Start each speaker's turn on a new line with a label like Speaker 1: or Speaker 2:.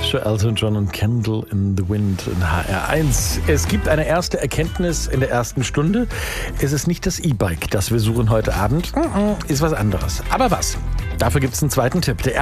Speaker 1: Für Elton John und Candle in the Wind in HR1. Es gibt eine erste Erkenntnis in der ersten Stunde. Es ist nicht das E-Bike, das wir suchen heute Abend. Ist was anderes. Aber was? Dafür gibt es einen zweiten Tipp. Der